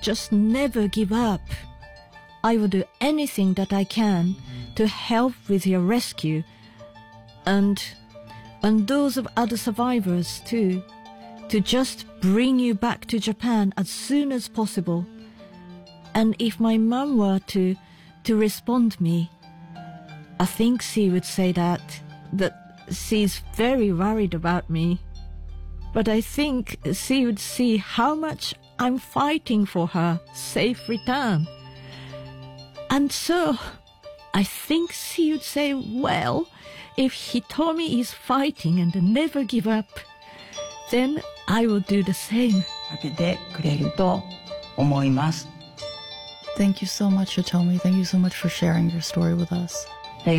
just never give up. I will do anything that I can to help with your rescue and those of other survivors too, to just bring you back to Japan as soon as possible. And if my mum were to respond me, I think she would say that she's very worried about me. But I think she would see how much I'm fighting for her safe return. And so I think she would say, well, if Hitomi is fighting and never give up, then I will do the same. Thank you so much, Hitomi. Thank you so much for sharing your story with us.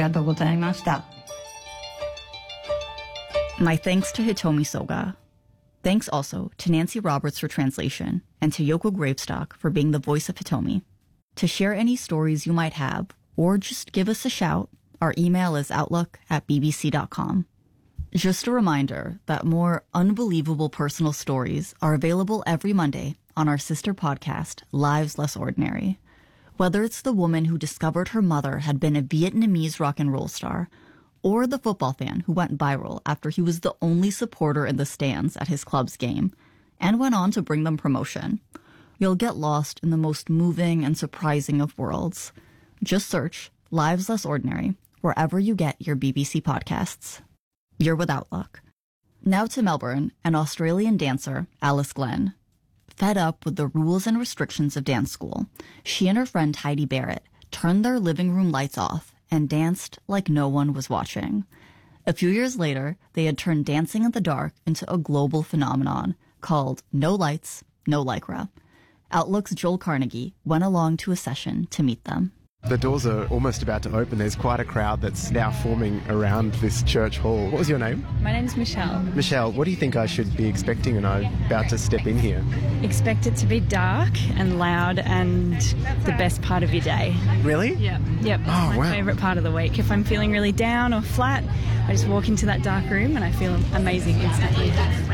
My thanks to Hitomi Soga. Thanks also to Nancy Roberts for translation and to Yoko Gravestock for being the voice of Hitomi. To share any stories you might have or just give us a shout, our email is outlook@bbc.com. Just a reminder that more unbelievable personal stories are available every Monday on our sister podcast, Lives Less Ordinary. Whether it's the woman who discovered her mother had been a Vietnamese rock and roll star, or the football fan who went viral after he was the only supporter in the stands at his club's game, and went on to bring them promotion, you'll get lost in the most moving and surprising of worlds. Just search Lives Less Ordinary wherever you get your BBC podcasts. You're with Outlook. Now to Melbourne and Australian dancer Alice Glenn. Fed up with the rules and restrictions of dance school, she and her friend Heidi Barrett turned their living room lights off and danced like no one was watching. A few years later, they had turned dancing in the dark into a global phenomenon called No Lights, No Lycra. Outlook's Joel Carnegie went along to a session to meet them. The doors are almost about to open. There's quite a crowd that's now forming around this church hall. What was your name? My name's Michelle. Michelle, what do you think I should be expecting when I'm about to step in here? Expect it to be dark and loud and the best part of your day. Really? Yep. It's Oh, my wow. favourite part of the week. If I'm feeling really down or flat, I just walk into that dark room and I feel amazing instantly.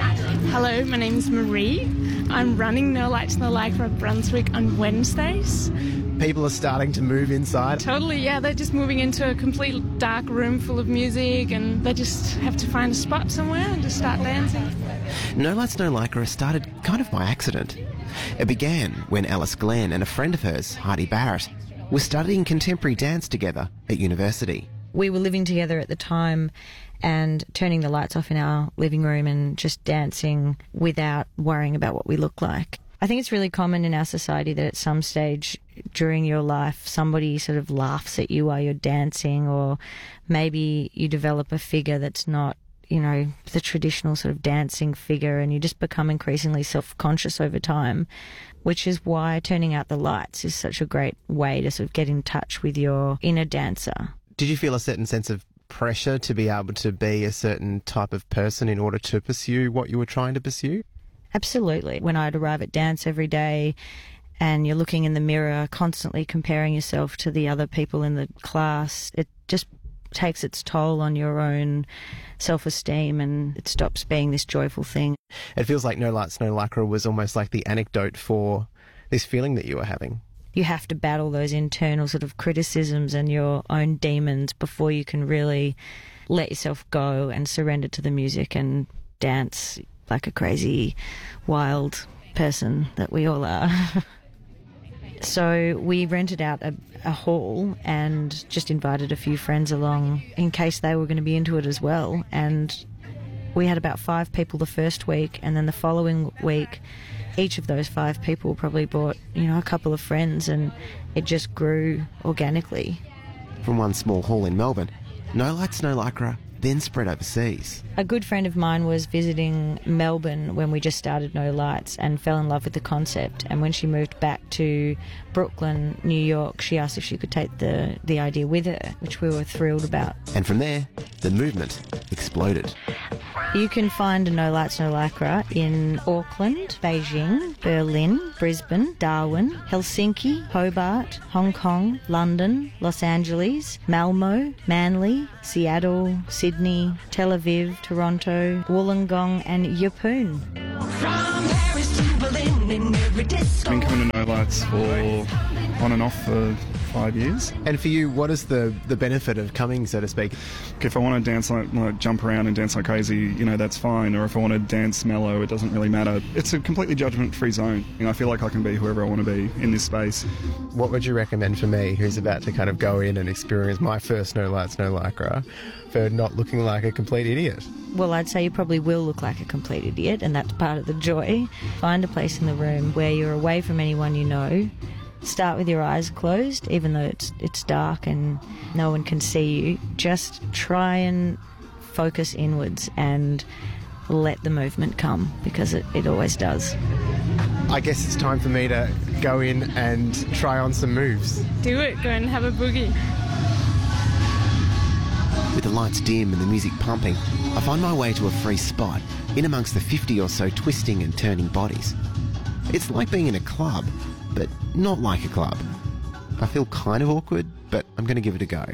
Hello, my name's Marie. I'm running No Lights, No Lycra Brunswick on Wednesdays. People are starting to move inside. Totally, yeah, they're just moving into a complete dark room full of music and they just have to find a spot somewhere and just start dancing. No Lights, No Lycra started kind of by accident. It began when Alice Glenn and a friend of hers, Heidi Barrett, were studying contemporary dance together at university. We were living together at the time and turning the lights off in our living room and just dancing without worrying about what we look like. I think it's really common in our society that at some stage during your life somebody sort of laughs at you while you're dancing, or maybe you develop a figure that's not, you know, the traditional sort of dancing figure, and you just become increasingly self-conscious over time, which is why turning out the lights is such a great way to sort of get in touch with your inner dancer. Did you feel a certain sense of pressure to be able to be a certain type of person in order to pursue what you were trying to pursue? Absolutely. When I'd arrive at dance every day and you're looking in the mirror, constantly comparing yourself to the other people in the class, it just takes its toll on your own self-esteem and it stops being this joyful thing. It feels like No Lights, No Lycra was almost like the anecdote for this feeling that you were having. You have to battle those internal sort of criticisms and your own demons before you can really let yourself go and surrender to the music and dance like a crazy, wild person that we all are. So we rented out a hall and just invited a few friends along in case they were going to be into it as well. And we had about 5 people the first week, and then the following week each of those 5 people probably brought, you know, a couple of friends, and it just grew organically. From one small hall in Melbourne, No Lights, No Lycra then spread overseas. A good friend of mine was visiting Melbourne when we just started No Lights and fell in love with the concept. And when she moved back to Brooklyn, New York, she asked if she could take the idea with her, which we were thrilled about. And from there, the movement exploded. You can find a No Lights, No Lycra in Auckland, Beijing, Berlin, Brisbane, Darwin, Helsinki, Hobart, Hong Kong, London, Los Angeles, Malmo, Manly, Seattle, Sydney, Tel Aviv, Toronto, Wollongong and Yeppoon. From Paris to Berlin and I've been coming to No Lights for on and off for 5 years. And for you, what is the benefit of coming, so to speak? If I want to dance like jump around and dance like crazy, you know, that's fine. Or if I want to dance mellow, it doesn't really matter. It's a completely judgment-free zone. You know, I feel like I can be whoever I want to be in this space. What would you recommend for me, who's about to kind of go in and experience my first No Lights, No Lycra, for not looking like a complete idiot? Well, I'd say you probably will look like a complete idiot, and that's part of the joy. Find a place in the room where you're away from anyone you know. Start with your eyes closed, even though it's dark and no one can see you. Just try and focus inwards and let the movement come, because it always does. I guess it's time for me to go in and try on some moves. Do it. Go and have a boogie. With the lights dim and the music pumping, I find my way to a free spot in amongst the 50 or so twisting and turning bodies. It's like being in a club, but not like a club. I feel kind of awkward, but I'm going to give it a go.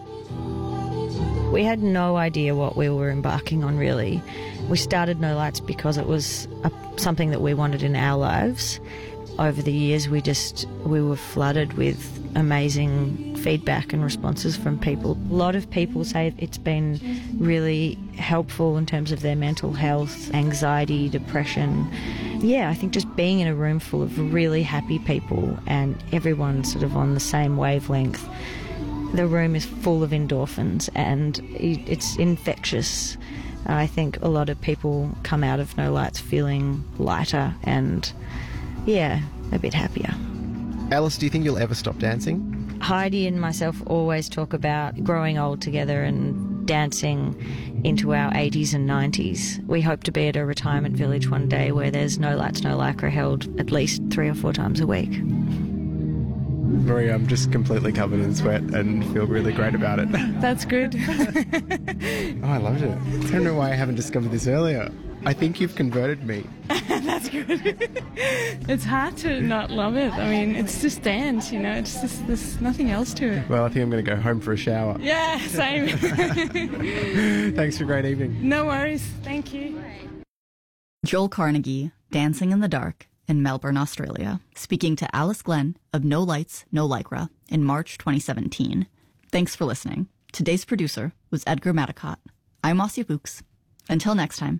We had no idea what we were embarking on, really. We started No Lights because it was something that we wanted in our lives. Over the years, we were flooded with amazing feedback and responses from people. A lot of people say it's been really helpful in terms of their mental health, anxiety, depression. Yeah, I think just being in a room full of really happy people and everyone sort of on the same wavelength. The room is full of endorphins and it's infectious. I think a lot of people come out of No Lights feeling lighter and, yeah, a bit happier. Alice, do you think you'll ever stop dancing? Heidi and myself always talk about growing old together and dancing into our 80s and 90s. We hope to be at a retirement village one day where there's No Lights, No Lycra held at least 3 or 4 times a week. Maria, I'm just completely covered in sweat and feel really great about it. That's good. Oh, I loved it. I don't know why I haven't discovered this earlier. I think you've converted me. That's good. It's hard to not love it. I mean, it's just dance, you know. It's just, there's nothing else to it. Well, I think I'm going to go home for a shower. Yeah, same. Thanks for a great evening. No worries. Thank you. Joel Carnegie, Dancing in the Dark, in Melbourne, Australia, speaking to Alice Glenn of No Lights, No Lycra in March 2017. Thanks for listening. Today's producer was Edgar Madicott. I'm Marcia Fuchs. Until next time.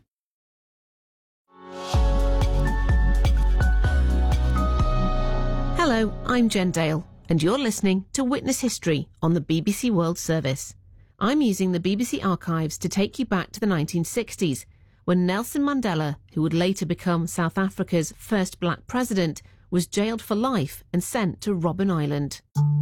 Hello, I'm Jen Dale, and you're listening to Witness History on the BBC World Service. I'm using the BBC archives to take you back to the 1960s, when Nelson Mandela, who would later become South Africa's first black president, was jailed for life and sent to Robben Island.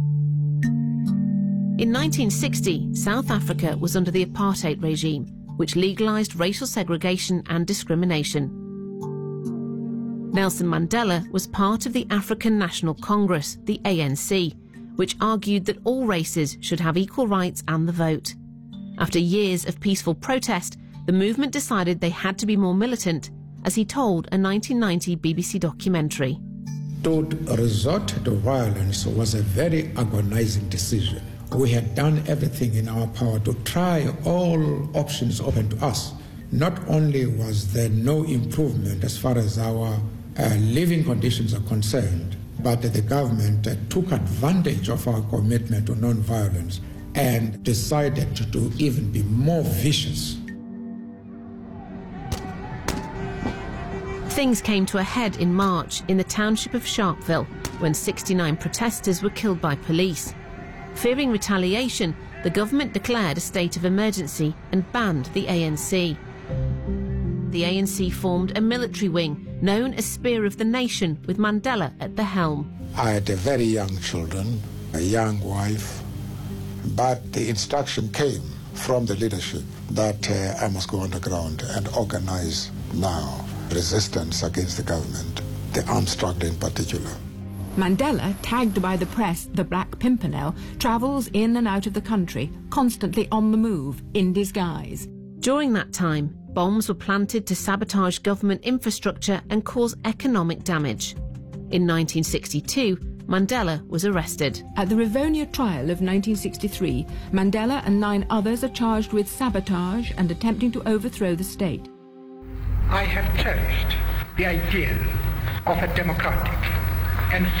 In 1960, South Africa was under the apartheid regime, which legalised racial segregation and discrimination. Nelson Mandela was part of the African National Congress, the ANC, which argued that all races should have equal rights and the vote. After years of peaceful protest, the movement decided they had to be more militant, as he told a 1990 BBC documentary. To resort to violence was a very agonizing decision. We had done everything in our power to try all options open to us. Not only was there no improvement as far as our living conditions are concerned, but the government took advantage of our commitment to non-violence and decided to even be more vicious. Things came to a head in March in the township of Sharpeville when 69 protesters were killed by police. Fearing retaliation, the government declared a state of emergency and banned the ANC. The ANC formed a military wing known as Spear of the Nation, with Mandela at the helm. I had very young children, a young wife, but the instruction came from the leadership that I must go underground and organize now resistance against the government, the armed struggle in particular. Mandela, tagged by the press the Black Pimpernel, travels in and out of the country, constantly on the move, in disguise. During that time, bombs were planted to sabotage government infrastructure and cause economic damage. In 1962, Mandela was arrested. At the Rivonia trial of 1963, Mandela and 9 others are charged with sabotage and attempting to overthrow the state. I have cherished the idea of a democratic and